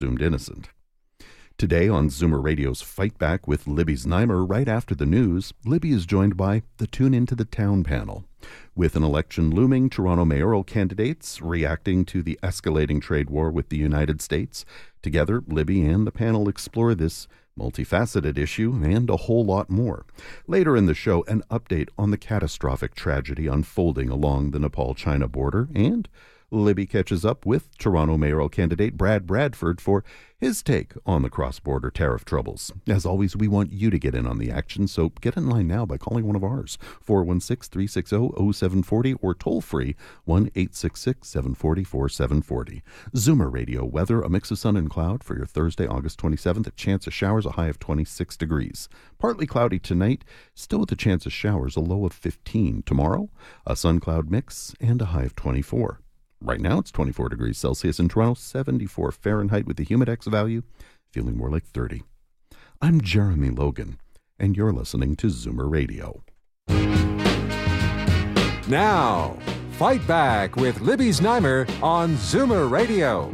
presumed innocent. Today on Zoomer Radio's Fight Back with Libby Znaimer, right after the news, Libby is joined by the Tune Into the Town panel. With an election looming, Toronto mayoral candidates reacting to the escalating trade war with the United States. Together, Libby and the panel explore this multifaceted issue and a whole lot more. Later in the show, an update on the catastrophic tragedy unfolding along the Nepal-China border, and Libby catches up with Toronto mayoral candidate Brad Bradford for his take on the cross-border tariff troubles. As always, we want you to get in on the action, so get in line now by calling one of ours, 416-360-0740, or toll-free 1-866-740-4740. Zoomer Radio weather, a mix of sun and cloud for your Thursday, August 27th. A chance of showers, a high of 26 degrees. Partly cloudy tonight, still with a chance of showers, a low of 15. Tomorrow, a sun-cloud mix and a high of 24. Right now, it's 24 degrees Celsius in Toronto, 74 Fahrenheit with the Humidex value, feeling more like 30. I'm Jeremy Logan, and you're listening to Zoomer Radio. Now, Fight Back with Libby Znaimer on Zoomer Radio.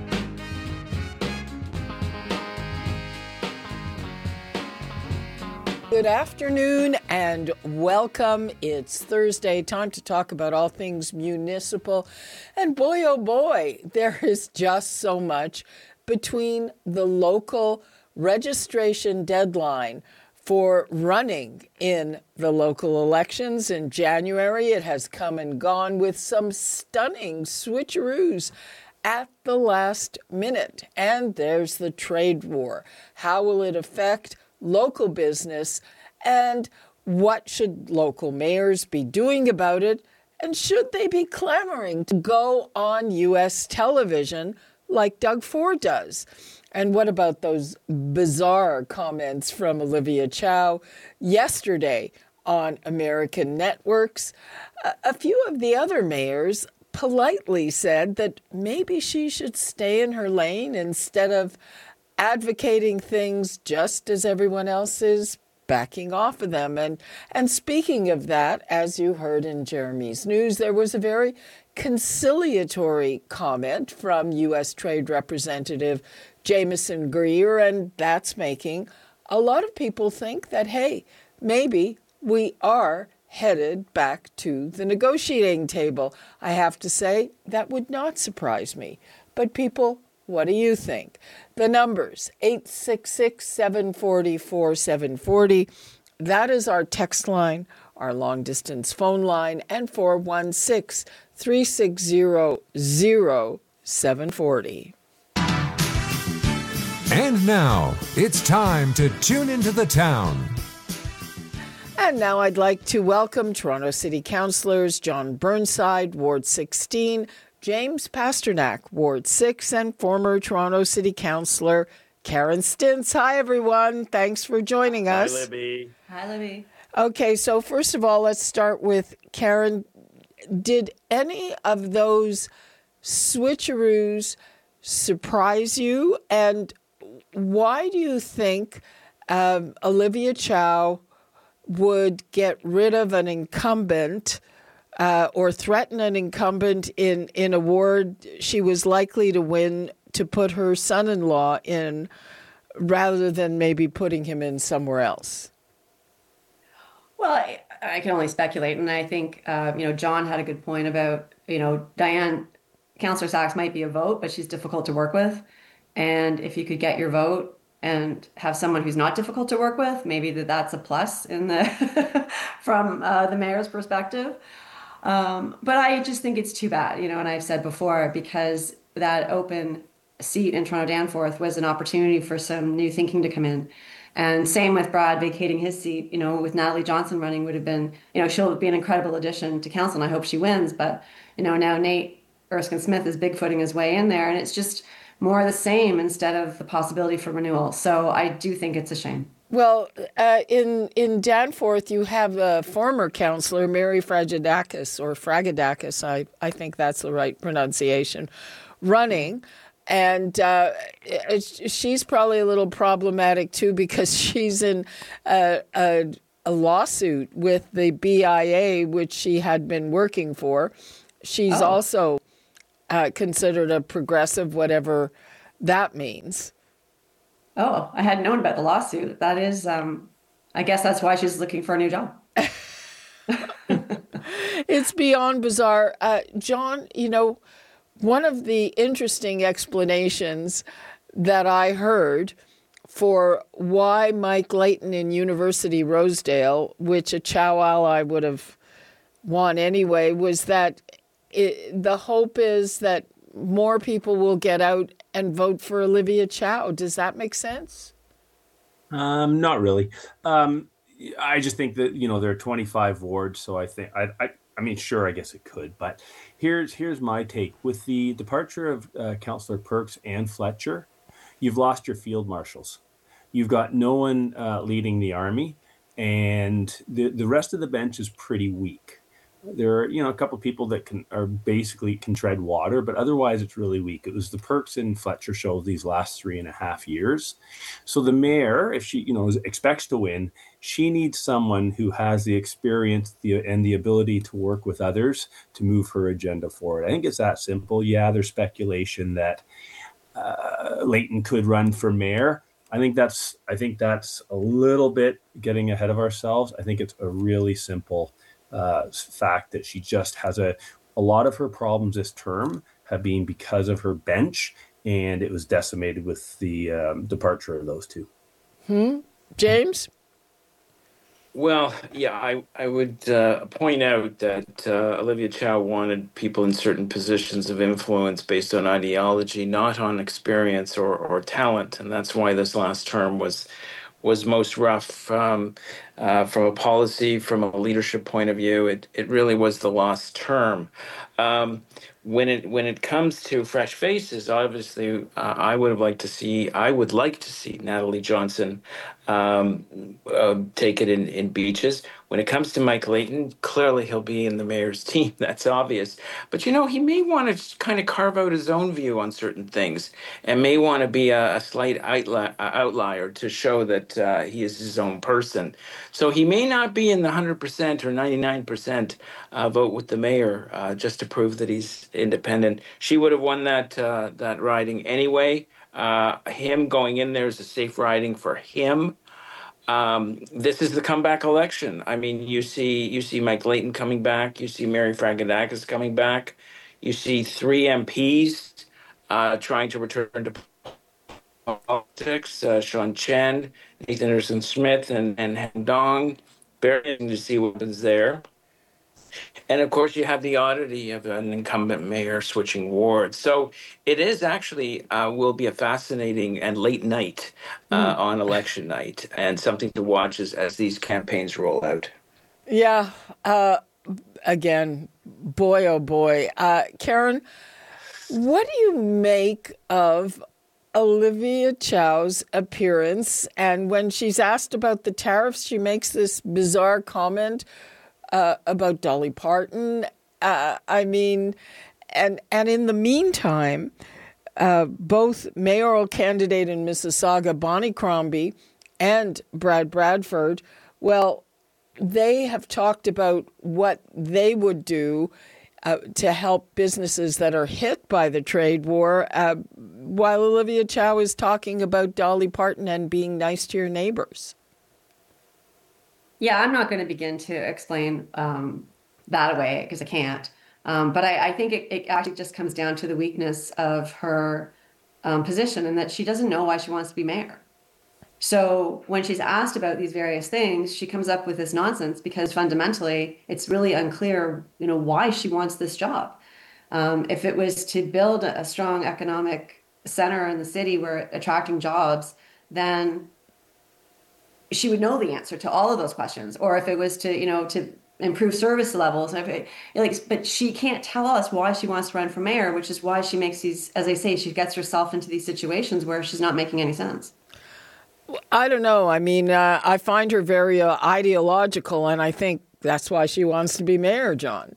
Good afternoon and welcome. It's Thursday, time to talk about all things municipal. And boy, oh boy, there is just so much between the local registration deadline for running in the local elections in January. It has come and gone with some stunning switcheroos at the last minute. And there's the trade war. How will it affect local business, and what should local mayors be doing about it, and should they be clamoring to go on U.S. television like Doug Ford does? And what about those bizarre comments from Olivia Chow yesterday on American networks? A few of the other mayors politely said that maybe she should stay in her lane instead of advocating things just as everyone else is backing off of them. And speaking of that, as you heard in Jeremy's news, there was a very conciliatory comment from U.S. Trade Representative Jamieson Greer, and that's making a lot of people think that, hey, maybe we are headed back to the negotiating table. I have to say, that would not surprise me. But people, what do you think? The numbers, 866-740-4740. That is our text line, our long-distance phone line, and 416-360-0740. And now, it's time to tune into the town. And now I'd like to welcome Toronto City Councillors John Burnside, Ward 16, James Pasternak, Ward 6, and former Toronto City Councillor Karen Stintz. Hi, everyone. Thanks for joining us. Hi, Libby. Hi, Libby. Okay, so first of all, let's start with Karen. Did any of those switcheroos surprise you? And why do you think Olivia Chow would get rid of an incumbent or threaten an incumbent in a ward she was likely to win to put her son-in-law in rather than maybe putting him in somewhere else? Well, I can only speculate. And I think, John had a good point about, Diane, Councillor Sachs might be a vote, but she's difficult to work with. And if you could get your vote and have someone who's not difficult to work with, maybe that's a plus in the from the mayor's perspective. But I just think it's too bad, and I've said before, because that open seat in Toronto Danforth was an opportunity for some new thinking to come in. And same with Brad vacating his seat, with Natalie Johnson running would have been, she'll be an incredible addition to council, and I hope she wins. But, now Nate Erskine-Smith is bigfooting his way in there, and it's just more of the same instead of the possibility for renewal. So I do think it's a shame. Well, in Danforth, you have a former councillor, Mary Fragadakis, or Fragadakis, I think that's the right pronunciation, running. And she's probably a little problematic, too, because she's in a lawsuit with the BIA, which she had been working for. She's also considered a progressive, whatever that means. Oh, I hadn't known about the lawsuit. That is, I guess that's why she's looking for a new job. It's beyond bizarre. John, one of the interesting explanations that I heard for why Mike Layton in University Rosedale, which a Chow ally would have won anyway, was that the hope is that more people will get out and vote for Olivia Chow. Does that make sense? Not really. I just think that, there are 25 wards, so I think I mean, sure, I guess it could, but here's my take. With the departure of Councillor Perks and Fletcher, you've lost your field marshals. You've got no one leading the army, and the rest of the bench is pretty weak. There are, a couple of people that can tread water, but otherwise it's really weak. It was the Perks and Fletcher show these last 3.5 years. So the mayor, if she, expects to win, she needs someone who has the experience and the ability to work with others to move her agenda forward. I think it's that simple. Yeah, there's speculation that Layton could run for mayor. I think that's a little bit getting ahead of ourselves. I think it's a really simple fact that she just has a lot of her problems this term have been because of her bench, and it was decimated with the departure of those two. James? Well, yeah, I would point out that Olivia Chow wanted people in certain positions of influence based on ideology, not on experience or talent, and that's why this last term was most rough from a policy, from a leadership point of view. It really was the lost term. When it comes to fresh faces, obviously, I would like to see Natalie Johnson take it in Beaches. When it comes to Mike Layton, clearly he'll be in the mayor's team. That's obvious. But, he may want to kind of carve out his own view on certain things and may want to be a slight outlier to show that he is his own person. So he may not be in the 100% or 99% vote with the mayor just to prove that he's independent. She would have won that riding anyway. Him going in there is a safe riding for him. This is the comeback election. I mean, you see Mike Layton coming back. You see Mary Fragedakis coming back. You see 3 MPs trying to return to politics. Sean Chen, Nathan Anderson-Smith, and Han Dong. Very interesting to see what happens there. And of course, you have the oddity of an incumbent mayor switching wards. So it is actually will be a fascinating and late night on election night, and something to watch as these campaigns roll out. Yeah. Again, boy, oh boy. Karen, what do you make of Olivia Chow's appearance? And when she's asked about the tariffs, she makes this bizarre comment about Dolly Parton. And in the meantime, both mayoral candidate in Mississauga, Bonnie Crombie, and Brad Bradford, well, they have talked about what they would do to help businesses that are hit by the trade war, while Olivia Chow is talking about Dolly Parton and being nice to your neighbors. Yeah, I'm not going to begin to explain that away because I can't. But I think it actually just comes down to the weakness of her position, and that she doesn't know why she wants to be mayor. So when she's asked about these various things, she comes up with this nonsense because fundamentally it's really unclear, why she wants this job. If it was to build a strong economic center in the city where attracting jobs, then she would know the answer to all of those questions. Or if it was to, to improve service levels, but she can't tell us why she wants to run for mayor, which is why she makes these, as I say, she gets herself into these situations where she's not making any sense. I don't know. I mean, I find her very ideological, and I think that's why she wants to be mayor, John.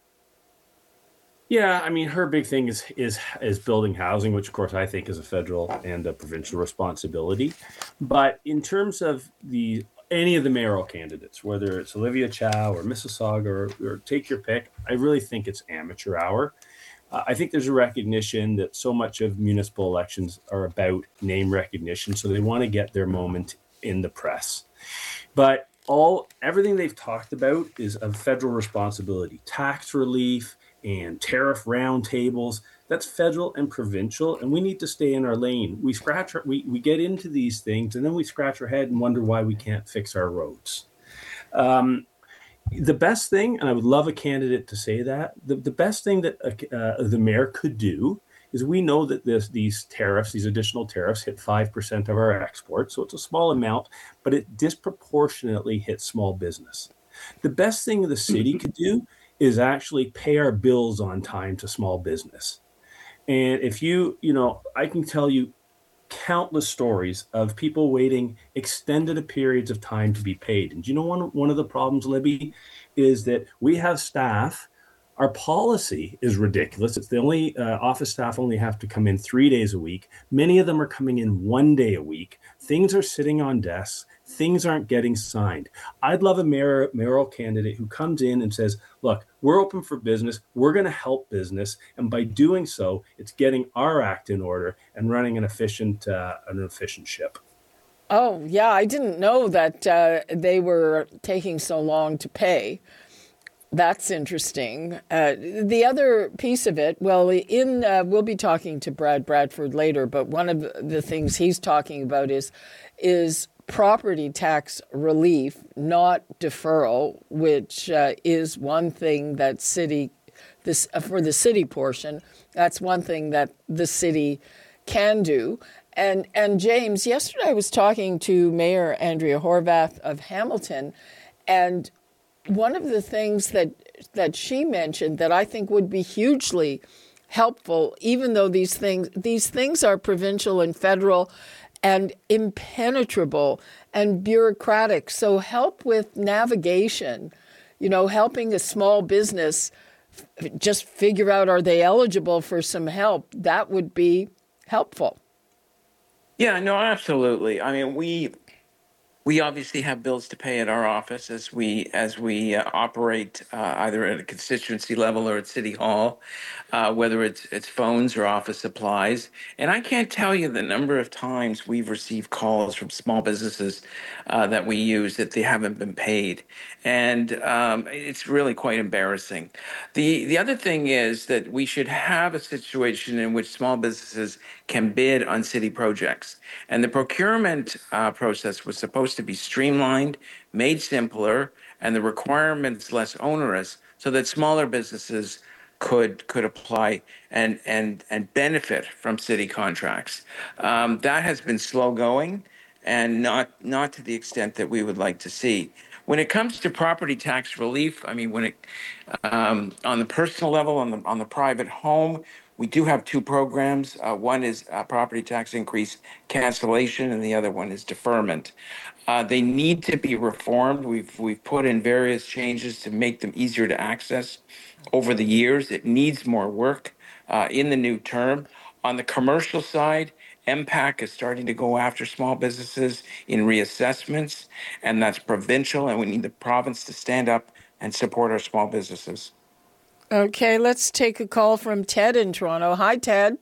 Yeah, I mean, her big thing is building housing, which, of course, I think is a federal and a provincial responsibility. But in terms of any of the mayoral candidates, whether it's Olivia Chow or Mississauga or take your pick, I really think it's amateur hour. I think there's a recognition that so much of municipal elections are about name recognition, so they want to get their moment in the press. But everything they've talked about is of federal responsibility, tax relief and tariff roundtables. That's federal and provincial, and we need to stay in our lane. We get into these things, and then we scratch our head and wonder why we can't fix our roads. The best thing, and I would love a candidate to say that, the best thing that the mayor could do is, we know that these additional tariffs hit 5% of our exports, so it's a small amount, but it disproportionately hits small business. The best thing the city could do is actually pay our bills on time to small business. And if I can tell you countless stories of people waiting extended periods of time to be paid. And do you know one of the problems, Libby, is that we have staff. Our policy is ridiculous. It's the only office staff only have to come in 3 days a week. Many of them are coming in 1 day a week. Things are sitting on desks. Things aren't getting signed. I'd love a mayoral candidate who comes in and says, look, we're open for business. We're going to help business. And by doing so, it's getting our act in order and running an efficient ship. Oh, yeah. I didn't know that they were taking so long to pay. That's interesting. The other piece of it, we'll be talking to Brad Bradford later, but one of the things he's talking about is property tax relief, not deferral, which is one thing that for the city portion, that's one thing that the city can do. And James, yesterday I was talking to Mayor Andrea Horwath of Hamilton, and one of the things that she mentioned that I think would be hugely helpful, even though these things are provincial and federal and impenetrable and bureaucratic. So help with navigation, helping a small business just figure out, are they eligible for some help? That would be helpful. Yeah, no, absolutely. I mean, we obviously have bills to pay at our office as we operate either at a constituency level or at City Hall, whether it's phones or office supplies. And I can't tell you the number of times we've received calls from small businesses that we use that they haven't been paid, and it's really quite embarrassing. The other thing is that we should have a situation in which small businesses can bid on city projects, and the procurement process was supposed to be streamlined, made simpler, and the requirements less onerous, so that smaller businesses could apply and benefit from city contracts. That has been slow going, and not to the extent that we would like to see. When it comes to property tax relief, I mean, on the personal level, on the private home, we do have two programs. One is property tax increase cancellation, and the other one is deferment. They need to be reformed. We've put in various changes to make them easier to access over the years. It needs more work in the new term. On the commercial side, MPAC is starting to go after small businesses in reassessments, and that's provincial, and we need the province to stand up and support our small businesses. Okay, let's take a call from Ted in Toronto. Hi, Ted.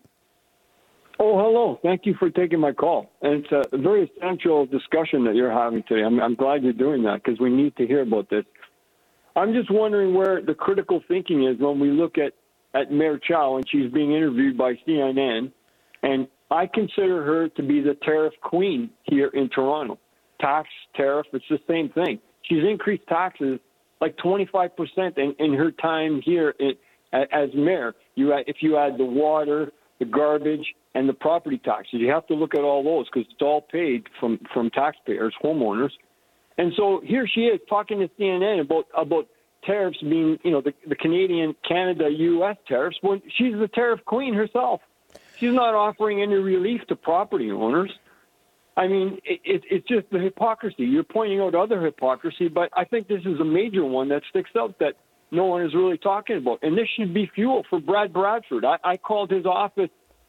Oh, hello. Thank you for taking my call. And it's a very essential discussion that you're having today. I'm glad you're doing that because we need to hear about this. I'm just wondering where the critical thinking is when we look at Mayor Chow and she's being interviewed by CNN. And I consider her to be the tariff queen here in Toronto. Tax, tariff, it's the same thing. She's increased taxes like 25% in her time here as mayor. If you add the water, the garbage, and the property taxes, you have to look at all those because it's all paid from taxpayers, homeowners. And so here she is talking to CNN about tariffs being, the Canadian, Canada, U.S. tariffs. Well, she's the tariff queen herself. She's not offering any relief to property owners. I mean, it's just the hypocrisy. You're pointing out other hypocrisy, but I think this is a major one that sticks out that no one is really talking about. And this should be fuel for Brad Bradford. I called his office,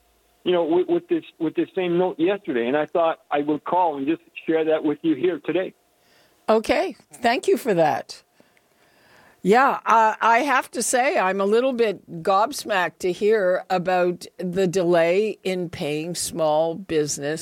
with this same note yesterday, and I thought I would call and just share that with you here today. Okay, thank you for that. Yeah, I have to say I'm a little bit gobsmacked to hear about the delay in paying small business